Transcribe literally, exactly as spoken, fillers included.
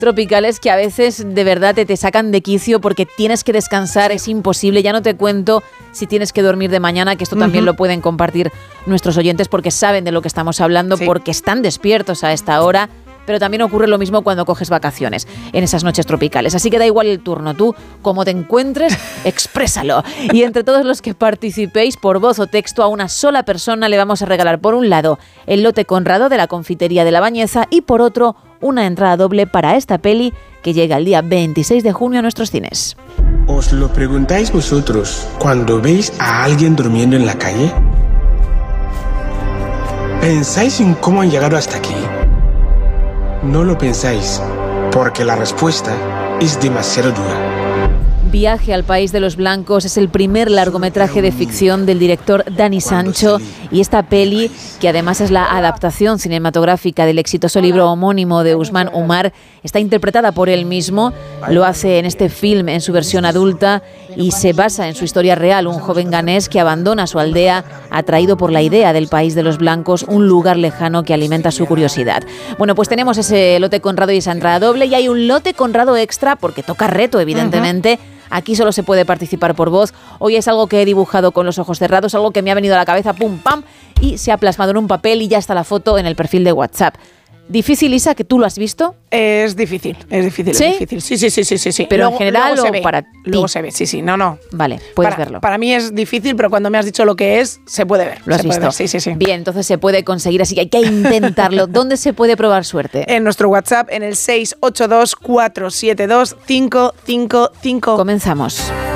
tropicales que a veces de verdad te, te sacan de quicio porque tienes que descansar, es imposible. Ya no te cuento si tienes que dormir de mañana, que esto también uh-huh. lo pueden compartir nuestros oyentes porque saben de lo que estamos hablando, sí. porque están despiertos a esta hora. Pero también ocurre lo mismo cuando coges vacaciones en esas noches tropicales. Así que da igual el turno. Tú, como te encuentres, exprésalo. Y entre todos los que participéis por voz o texto, a una sola persona le vamos a regalar, por un lado, el lote Conrado de la confitería de La Bañeza y por otro, una entrada doble para esta peli que llega el día veintiséis de junio a nuestros cines. ¿Os lo preguntáis vosotros cuando veis a alguien durmiendo en la calle? ¿Pensáis en cómo han llegado hasta aquí? No lo pensáis, porque la respuesta es demasiado dura. Viaje al País de los Blancos es el primer largometraje de ficción del director Dani Sancho y esta peli, que además es la adaptación cinematográfica del exitoso libro homónimo de Usman Umar, está interpretada por él mismo, lo hace en este film en su versión adulta y se basa en su historia real, un joven ganés que abandona su aldea atraído por la idea del País de los Blancos, un lugar lejano que alimenta su curiosidad. Bueno, pues tenemos ese lote Conrado y esa entrada doble y hay un lote Conrado extra porque toca reto, evidentemente. Uh-huh. Aquí solo se puede participar por voz. Hoy es algo que he dibujado con los ojos cerrados, algo que me ha venido a la cabeza, pum, pam, y se ha plasmado en un papel y ya está la foto en el perfil de WhatsApp. ¿Difícil, Isa, que tú lo has visto? Es difícil, es difícil, ¿Sí? es difícil. Sí, sí, sí, sí, sí, sí. Pero luego, en general luego o se ve, para ti. Luego se ve, sí, sí, no, no. Vale, puedes para, verlo. Para mí es difícil, pero cuando me has dicho lo que es, se puede ver. Lo has se visto. Puede ver, sí, sí, sí. Bien, entonces se puede conseguir, así que hay que intentarlo. ¿Dónde se puede probar suerte? En nuestro WhatsApp, en el seis ocho dos, cuatro siete dos, cinco cinco cinco. Comenzamos.